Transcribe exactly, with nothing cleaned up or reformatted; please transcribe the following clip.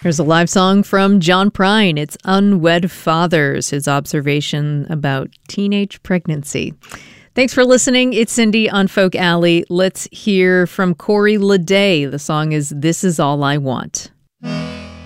Here's a live song from John Prine. It's Unwed Fathers, his observation about teenage pregnancy. Thanks for listening. It's Cindy on Folk Alley. Let's hear from Corey Leday. The song is This Is All I Want.